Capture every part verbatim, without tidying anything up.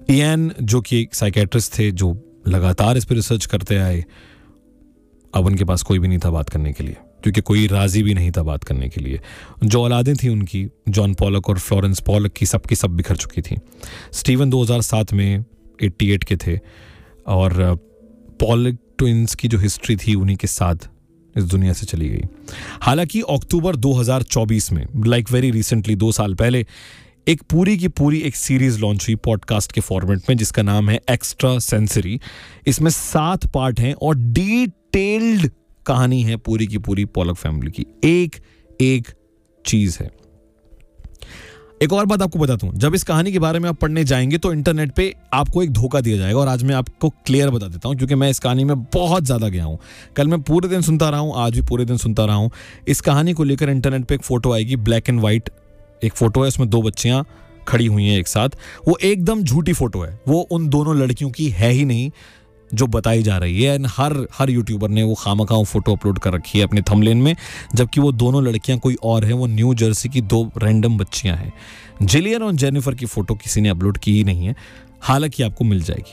Ian जो कि एक साइकेट्रिस्ट थे जो लगातार इस पर रिसर्च करते आए, अब उनके पास कोई भी नहीं था बात करने के लिए, क्योंकि कोई राजी भी नहीं था बात करने के लिए। जो औलादें थी उनकी, जॉन पॉलक और फ्लोरेंस पॉलक की, सबकी सब बिखर चुकी थी। स्टीवन दो हज़ार सात में अट्ठासी के थे और पॉलक ट्विंस की जो हिस्ट्री थी उन्हीं के साथ इस दुनिया से चली गई। हालांकि अक्टूबर दो हज़ार चौबीस में, लाइक वेरी रिसेंटली, दो साल पहले, एक पूरी की पूरी एक सीरीज लॉन्च हुई पॉडकास्ट के फॉर्मेट में जिसका नाम है एक्स्ट्रा सेंसरी। इसमें सात पार्ट हैं और डिटेल्ड कहानी है पूरी की पूरी पॉलक फैमिली की, एक एक चीज है। एक और बात आपको बताता हूं, जब इस कहानी के बारे में आप पढ़ने जाएंगे तो इंटरनेट पे आपको एक धोखा दिया जाएगा, और आज मैं आपको क्लियर बता देता हूं क्योंकि मैं इस कहानी में बहुत ज्यादा गया हूं। कल मैं पूरे दिन सुनता रहा हूं, आज भी पूरे दिन सुनता रहा हूं। इस कहानी को लेकर इंटरनेट पे एक फोटो आएगी, ब्लैक एंड व्हाइट एक फोटो है, उसमें दो बच्चियां खड़ी हुई हैं एक साथ। वो एकदम झूठी फोटो है, वो उन दोनों लड़कियों की है ही नहीं जो बताई जा रही है। हर हर यूट्यूबर ने वो खामखा फोटो अपलोड कर रखी है अपने थंबनेल में, जबकि वो दोनों लड़कियां कोई और है, वो न्यू जर्सी की दो रैंडम बच्चियां हैं। जिलियन और जेनिफर की फोटो किसी ने अपलोड की ही नहीं है, हालांकि आपको मिल जाएगी।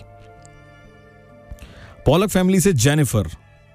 पॉलक फैमिली से जेनिफर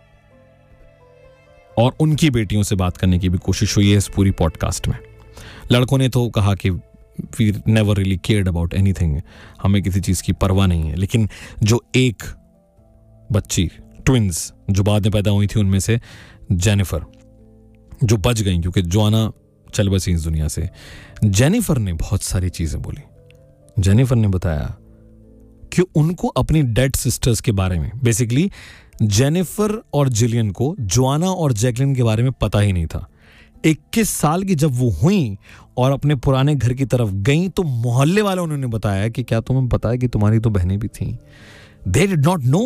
और उनकी बेटियों से बात करने की भी कोशिश हुई है इस पूरी पॉडकास्ट में। लड़कों ने तो कहा कि we never really cared about anything, हमें किसी चीज की परवाह नहीं है। लेकिन जो एक बच्ची, ट्विंस, जो बाद में पैदा हुई थी, उनमें से जेनिफर, जो बच गई क्योंकि जोआना चल बसी इस दुनिया से, जेनिफर ने बहुत सारी चीजें बोली। जेनिफर ने बताया कि उनको अपनी डेड सिस्टर्स के बारे में, बेसिकली जेनिफर और जिलियन को जोआना और जैकलिन के बारे में पता ही नहीं था। इक्कीस साल की जब वो हुई और अपने पुराने घर की तरफ गई तो मोहल्ले वालों उन्होंने बताया कि क्या तुम्हें पता है कि तुम्हारी तो बहनें भी थीं। They did not know।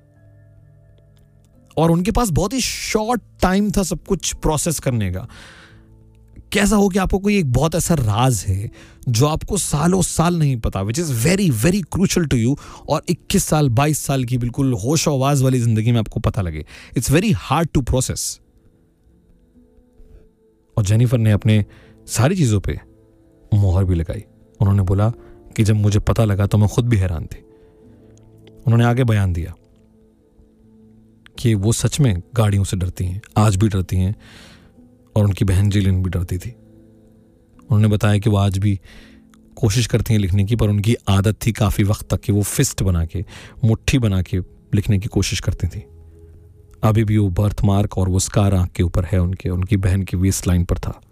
और उनके पास बहुत ही शॉर्ट टाइम था सब कुछ प्रोसेस करने का। कैसा हो कि आपको कोई एक बहुत ऐसा राज है जो आपको सालों साल नहीं पता, which is very very crucial to you, और इक्कीस साल बाईस साल की बिल्कुल होश आवाज वाली जिंदगी में आपको पता लगे। It's very hard to process. और जेनिफर ने अपने सारी चीजों पे मोहर भी लगाई। उन्होंने बोला कि जब मुझे पता लगा तो मैं खुद भी हैरान थी। उन्होंने आगे बयान दिया कि वो सच में गाड़ियों से डरती हैं, आज भी डरती हैं, और उनकी बहन जिलियन भी डरती थी। उन्होंने बताया कि वो आज भी कोशिश करती हैं लिखने की, पर उनकी आदत थी काफ़ी वक्त तक कि वो फिस्ट बना के, मुट्ठी बना के लिखने की कोशिश करती थी। अभी भी वो बर्थ मार्क और वो स्कार आंख के ऊपर है उनके, उनकी बहन की वेस्ट लाइन पर था।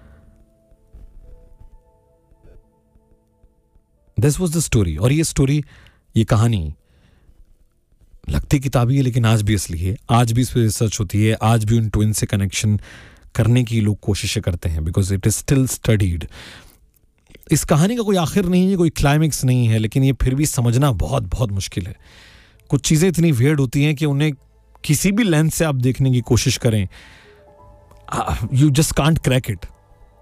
This was the story. और ये स्टोरी, ये कहानी लगती किताबी है लेकिन आज भी असली है। आज भी इस पर रिसर्च होती है, आज भी उन ट्विन से कनेक्शन करने की लोग कोशिशें करते हैं, because it is still studied. इस कहानी का कोई आखिर नहीं है, कोई क्लाइमेक्स नहीं है, लेकिन ये फिर भी समझना बहुत बहुत मुश्किल है। कुछ चीज़ें इतनी वियर्ड होती हैं कि उन्हें किसी भी लेंस से आप देखने की कोशिश करें, you just can't crack it.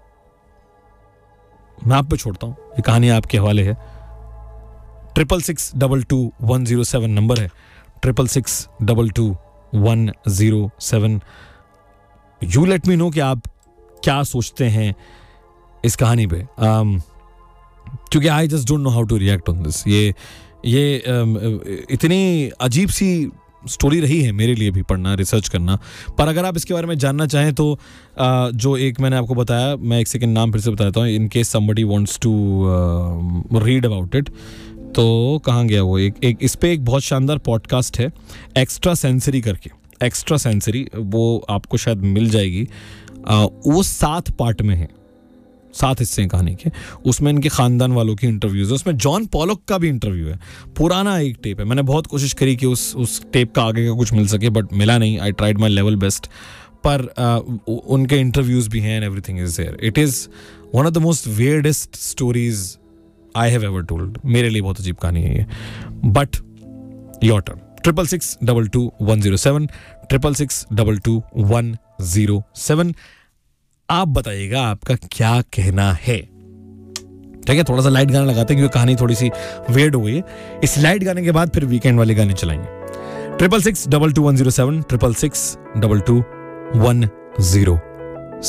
मैं आप पे छोड़ता हूं, ये कहानी आपके हवाले है। Triple six double two one zero seven number है, triple six double two one zero seven. You let me know कि आप क्या सोचते हैं इस कहानी पे, um, क्योंकि I just don't know how to react on this. ये ये um, इतनी अजीब सी स्टोरी रही है मेरे लिए भी पढ़ना, रिसर्च करना। पर अगर आप इसके बारे में जानना चाहें तो uh, जो एक मैंने आपको बताया, मैं एक सेकंड नाम फिर से बताता हूँ, in case somebody wants to read about it. तो कहाँ गया वो, एक एक इस पे एक बहुत शानदार पॉडकास्ट है, एक्स्ट्रा सेंसरी करके, एक्स्ट्रा सेंसरी, वो आपको शायद मिल जाएगी। आ, वो सात पार्ट में है, सात हिस्से हैं कहानी के। उसमें इनके खानदान वालों की इंटरव्यूज है, उसमें जॉन पॉलक का भी इंटरव्यू है। पुराना एक टेप है, मैंने बहुत कोशिश करी कि उस उस टेप का आगे का कुछ मिल सके, बट मिला नहीं। I tried my level best, पर आ, उनके इंटरव्यूज भी हैं and everything is there. It is one of the most weirdest stories I have ever told. मेरे लिए बहुत अजीब कहानी है ये, but your turn. Triple six double two one zero seven, triple six double two one zero seven. आप बताइएगा आपका क्या कहना है। ठीक है, थोड़ा सा लाइट गाना लगाते हैं क्योंकि कहानी थोड़ी सी वेयर्ड हो गई है। इस लाइट गाने के बाद फिर वीकेंड वाले गाने चलाएंगे। Triple six double two one zero seven, triple six double two one zero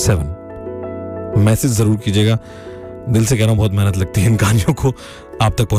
seven. Message जरूर कीजिएगा, दिल से कह रहा हूं, बहुत मेहनत लगती है इन कहानियों को आप तक